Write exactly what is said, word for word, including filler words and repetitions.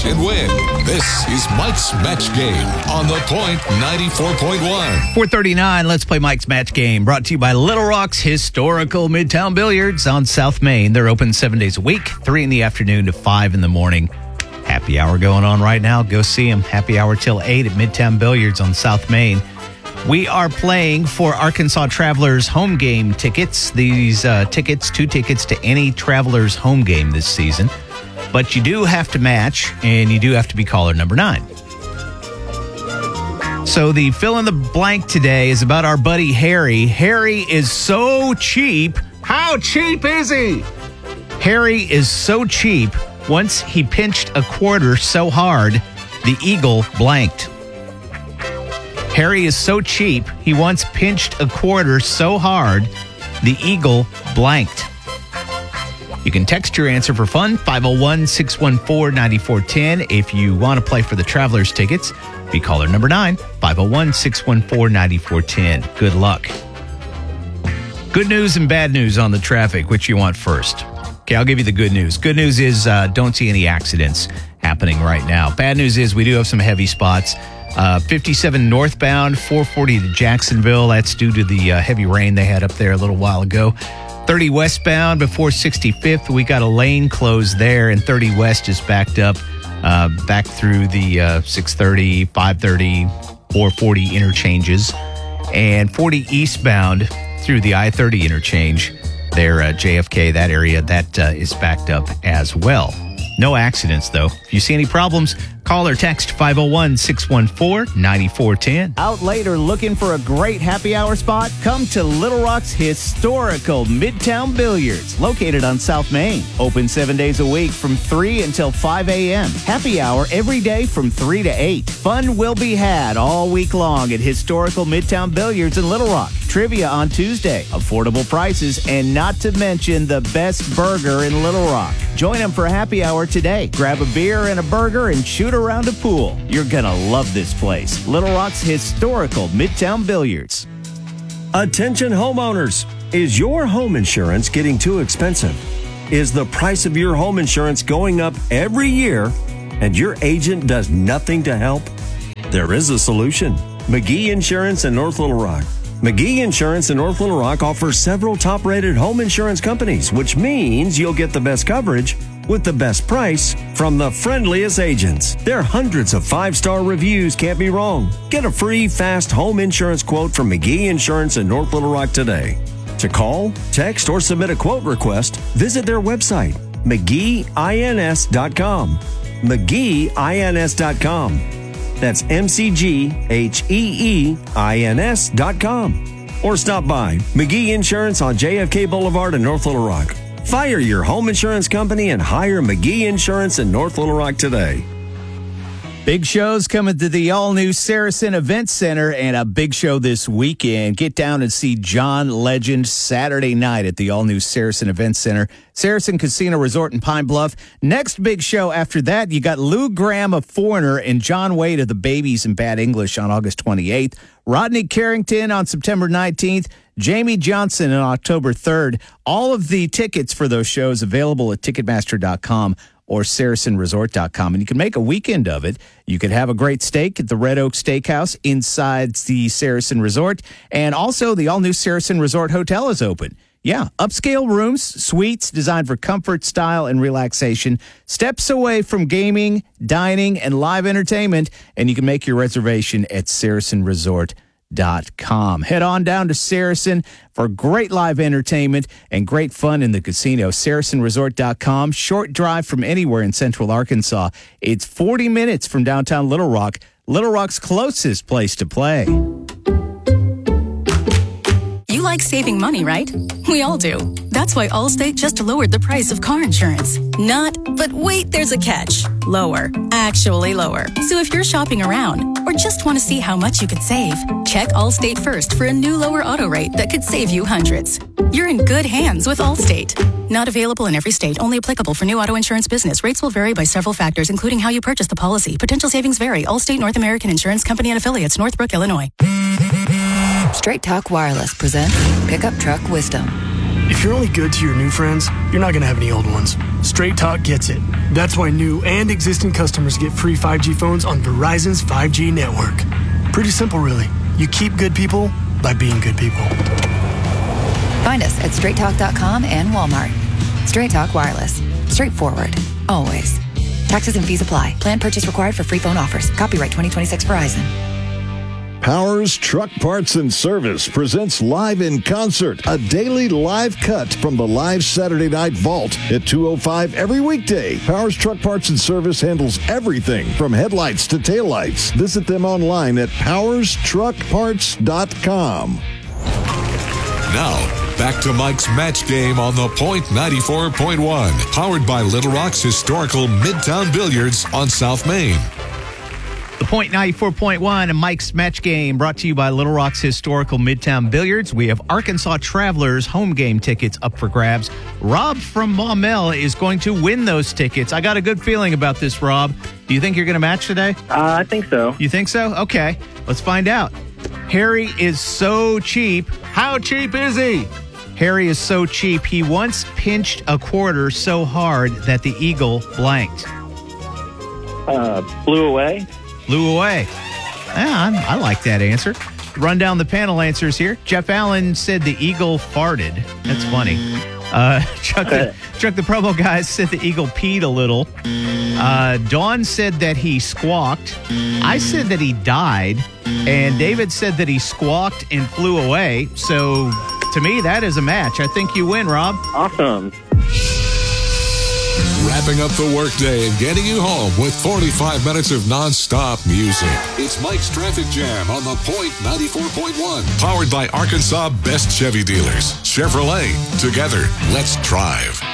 and win. This is Mike's Match Game on The Point ninety-four point one. four thirty-nine, let's play Mike's Match Game. Brought to you by Little Rock's Historical Midtown Billiards on South Main. They're open seven days a week, three in the afternoon to five in the morning. Happy hour going on right now. Go see them. Happy hour till eight at Midtown Billiards on South Main. We are playing for Arkansas Travelers home game tickets. These uh, tickets, two tickets to any Travelers home game this season. But you do have to match, and you do have to be caller number nine. So the fill in the blank today is about our buddy Harry. Harry is so cheap. How cheap is he? Harry is so cheap. Once he pinched a quarter so hard, the eagle blanked. Harry is so cheap, he once pinched a quarter so hard, the eagle blanked. You can text your answer for fun, five oh one, six one four, nine four one oh. If you want to play for the Travelers tickets, be caller number nine, five oh one, six one four, nine four one oh. Good luck. Good news and bad news on the traffic. Which you want first? Okay, I'll give you the good news. Good news is uh, don't see any accidents happening right now. Bad news is we do have some heavy spots. Uh, fifty-seven northbound, four forty to Jacksonville. That's due to the uh, heavy rain they had up there a little while ago. thirty westbound before sixty-fifth. We got a lane closed there, and thirty west is backed up uh, back through the uh, six thirty, five thirty, four forty interchanges. And forty eastbound through the I thirty interchange there, uh, J F K, that area, that uh, is backed up as well. No accidents, though. If you see any problems, call or text five oh one, six one four, nine four one oh. Out later looking for a great happy hour spot? Come to Little Rock's Historical Midtown Billiards, located on South Main. Open seven days a week from three until five a.m. Happy hour every day from three to eight. Fun will be had all week long at Historical Midtown Billiards in Little Rock. Trivia on Tuesday, affordable prices, and not to mention the best burger in Little Rock. Join them for a happy hour today. Grab a beer and a burger and shoot around a pool. You're going to love this place. Little Rock's Historical Midtown Billiards. Attention homeowners. Is your home insurance getting too expensive? Is the price of your home insurance going up every year and your agent does nothing to help? There is a solution. McGee Insurance in North Little Rock. McGee Insurance in North Little Rock offers several top-rated home insurance companies, which means you'll get the best coverage with the best price from the friendliest agents. Their hundreds of five-star reviews can't be wrong. Get a free, fast home insurance quote from McGee Insurance in North Little Rock today. To call, text, or submit a quote request, visit their website, McGee Ins dot com. McGee Ins dot com. That's M C G H E E I N S dot com. Or stop by McGee Insurance on J F K Boulevard in North Little Rock. Fire your home insurance company and hire McGee Insurance in North Little Rock today. Big shows coming to the all-new Saracen Event Center, and a big show this weekend. Get down and see John Legend Saturday night at the all-new Saracen Event Center, Saracen Casino Resort in Pine Bluff. Next big show after that, you got Lou Graham of Foreigner and John Wade of the Babies in Bad English on August twenty-eighth. Rodney Carrington on September nineteenth. Jamie Johnson on October third. All of the tickets for those shows available at Ticketmaster dot com or Saracen Resort dot com. And you can make a weekend of it. You could have a great steak at the Red Oak Steakhouse inside the Saracen Resort. And also the all-new Saracen Resort Hotel is open. Yeah, upscale rooms, suites designed for comfort, style, and relaxation. Steps away from gaming, dining, and live entertainment. And you can make your reservation at Saracen Resort dot com. Head on down to Saracen for great live entertainment and great fun in the casino. Saracen Resort dot com. Short drive from anywhere in central Arkansas. It's forty minutes from downtown Little Rock, Little Rock's closest place to play. You like saving money, right? We all do. That's why Allstate just lowered the price of car insurance. Not, but wait, there's a catch. Lower. Actually lower. So if you're shopping around or just want to see how much you could save, check Allstate first for a new lower auto rate that could save you hundreds. You're in good hands with Allstate. Not available in every state. Only applicable for new auto insurance business. Rates will vary by several factors, including how you purchase the policy. Potential savings vary. Allstate North American Insurance Company and Affiliates, Northbrook, Illinois. Straight Talk Wireless presents Pickup Truck Wisdom. If If you're only good to your new friends, you're not going to have any old ones. Straight Talk gets it. That's why new and existing customers get free five G phones on Verizon's five G network. Pretty simple, really. You keep good people by being good people. Find us at straight talk dot com and Walmart. Straight Talk Wireless. Straightforward. Always. Taxes and fees apply. Plan purchase required for free phone offers. Copyright twenty twenty-six Verizon. Powers Truck Parts and Service presents Live in Concert, a daily live cut from the live Saturday Night Vault at two oh five every weekday. Powers Truck Parts and Service handles everything from headlights to taillights. Visit them online at powers truck parts dot com. Now, back to Mike's Match Game on the Point ninety-four point one, powered by Little Rock's historical Midtown Billiards on South Main. The Point ninety-four point one and Mike's Match Game brought to you by Little Rock's historical Midtown Billiards. We have Arkansas Travelers home game tickets up for grabs. Rob from Maumelle is going to win those tickets. I got a good feeling about this, Rob. Do you think you're going to match today? Uh, I think so. You think so? Okay, let's find out. Harry is so cheap. How cheap is he? Harry is so cheap, he once pinched a quarter so hard that the eagle blanked. Uh, blew away. Blew away. Yeah, I, I like that answer. Run down the panel answers here. Jeff Allen said the eagle farted. That's funny. Uh, Chuck, the, Chuck the promo guy said the eagle peed a little. Uh, Dawn said that he squawked. I said that he died. And David said that he squawked and flew away. So to me, that is a match. I think you win, Rob. Awesome. Wrapping up the workday and getting you home with forty-five minutes of nonstop music. It's Mike's Traffic Jam on the Point ninety-four point one. Powered by Arkansas Best Chevy Dealers. Chevrolet. Together, let's drive.